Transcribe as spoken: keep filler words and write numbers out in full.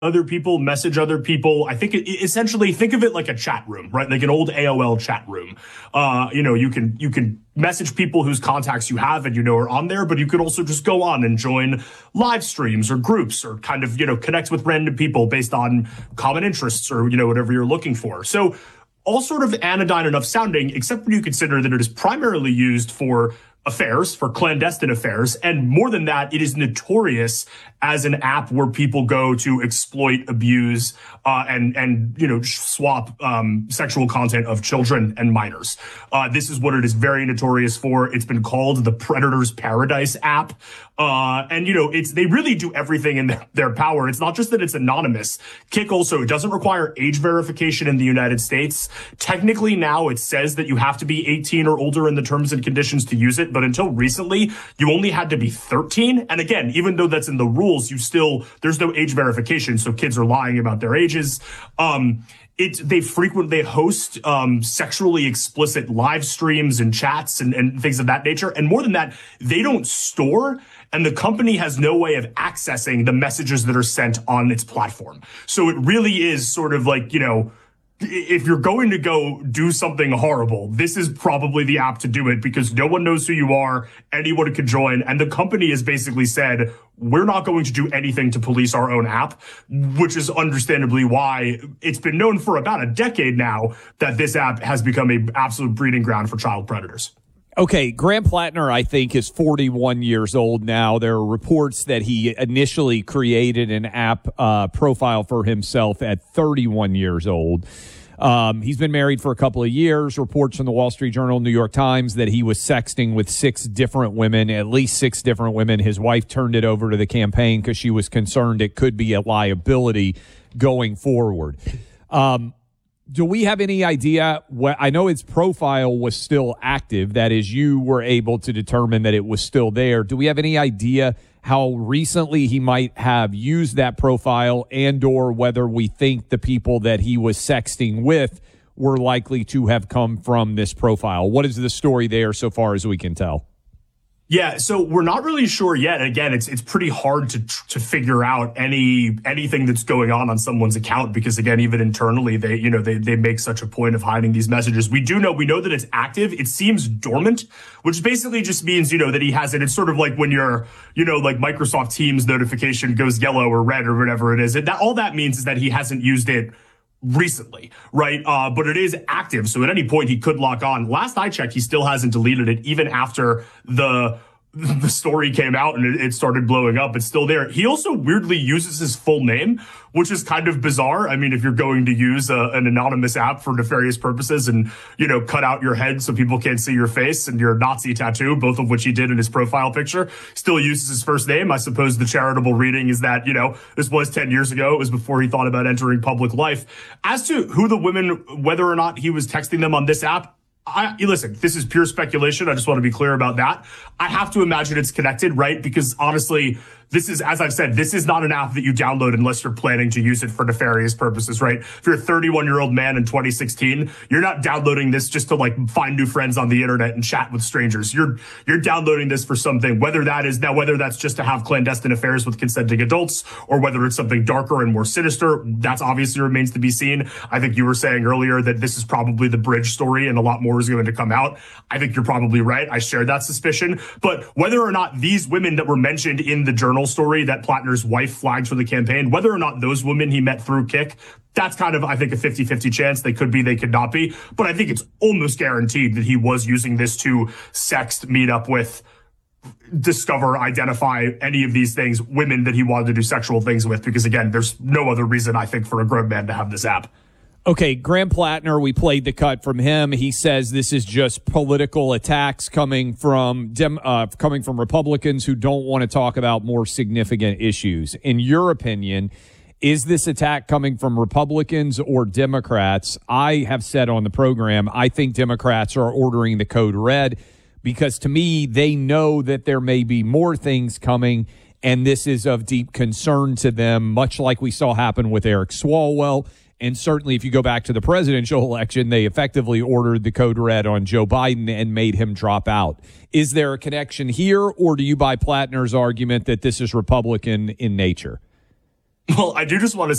other people, message other people. I think it, essentially think of it like a chat room, right? Like an old A O L chat room. Uh, you know, you can, you can message people whose contacts you have and you know are on there, but you could also just go on and join live streams or groups or kind of, you know, connect with random people based on common interests or, you know, whatever you're looking for. So all sort of anodyne enough sounding, except when you consider that it is primarily used for affairs, for clandestine affairs. And more than that, it is notorious as an app where people go to exploit, abuse, uh, and, and, you know, swap, um, sexual content of children and minors. Uh, this is what it is very notorious for. It's been called the Predator's Paradise app. Uh, and, you know, it's, they really do everything in their, their power. It's not just that it's anonymous. Kik also, it doesn't require age verification in the United States. Technically now it says that you have to be eighteen or older in the terms and conditions to use it. But until recently, you only had to be thirteen. And again, even though that's in the rules, you still, there's no age verification. So kids are lying about their ages. Um, It, they frequently host um, sexually explicit live streams and chats and, and things of that nature. And more than that, they don't store, and the company has no way of accessing the messages that are sent on its platform. So it really is sort of like, you know, if you're going to go do something horrible, this is probably the app to do it because no one knows who you are. Anyone can join. And the company has basically said, we're not going to do anything to police our own app, which is understandably why it's been known for about a decade now that this app has become an absolute breeding ground for child predators. Okay, Graham Plattner, I think, is forty-one years old now. There are reports that he initially created an app uh, profile for himself at thirty-one years old. Um, he's been married for a couple of years. Reports from the Wall Street Journal, New York Times, that he was sexting with six different women, at least six different women. His wife turned it over to the campaign because she was concerned it could be a liability going forward. Um, do we have any idea what, I know his profile was still active. That is, you were able to determine that it was still there. Do we have any idea how recently he might have used that profile, and or whether we think the people that he was sexting with were likely to have come from this profile? What is the story there so far as we can tell? Yeah, so we're not really sure yet. Again, it's it's pretty hard to to figure out any anything that's going on on someone's account because, again, even internally, they you know they they make such a point of hiding these messages. We do know we know that it's active. It seems dormant, which basically just means you know that he has it. It's sort of like when your you know like Microsoft Teams notification goes yellow or red or whatever it is. It, that all that means is that he hasn't used it recently, right? Uh, but it is active. So at any point he could log on. Last I checked, he still hasn't deleted it, even after the the story came out and it, it started blowing up. It's still there. He also weirdly uses his full name, which is kind of bizarre. I mean, if you're going to use a, an anonymous app for nefarious purposes and, you know, cut out your head so people can't see your face and your Nazi tattoo, both of which he did in his profile picture, still uses his first name. I suppose the charitable reading is that, you know, this was ten years ago. It was before he thought about entering public life. As to who the women, whether or not he was texting them on this app, I, listen, this is pure speculation. I just want to be clear about that. I have to imagine it's connected, right? Because honestly, this is, as I've said, this is not an app that you download unless you're planning to use it for nefarious purposes, right? If you're a thirty-one-year-old man in twenty sixteen, you're not downloading this just to like find new friends on the internet and chat with strangers. You're you're downloading this for something, whether that is now whether that's just to have clandestine affairs with consenting adults or whether it's something darker and more sinister. That's obviously remains to be seen. I think you were saying earlier that this is probably the bridge story and a lot more is going to come out. I think you're probably right. I share that suspicion. But whether or not these women that were mentioned in the Journal story that Plattner's wife flagged for the campaign, whether or not those women he met through Kik, that's kind of, I think, a fifty-fifty chance. They could be, they could not be. But I think it's almost guaranteed that he was using this to sext, meet up with, discover, identify any of these things, women that he wanted to do sexual things with. Because again, there's no other reason, I think, for a grown man to have this app. Okay, Graham Plattner, we played the cut from him. He says this is just political attacks coming from Dem- uh, coming from Republicans who don't want to talk about more significant issues. In your opinion, is this attack coming from Republicans or Democrats? I have said on the program, I think Democrats are ordering the code red because to me, they know that there may be more things coming, and this is of deep concern to them, much like we saw happen with Eric Swalwell. And certainly if you go back to the presidential election, they effectively ordered the code red on Joe Biden and made him drop out. Is there a connection here, or do you buy Plattner's argument that this is Republican in nature? Well, I do just want to